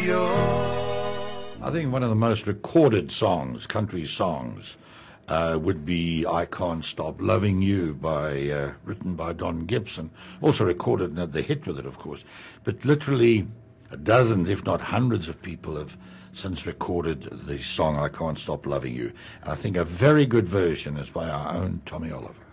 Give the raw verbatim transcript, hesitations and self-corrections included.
radio. I think one of the most recorded songs, country songs, uh, would be I Can't Stop Loving You, by uh, written by Don Gibson. Also recorded and had the hit with it, of course. But literally dozens, if not hundreds of people have since recorded the song I Can't Stop Loving You. And I think a very good version is by our own Tommy Oliver.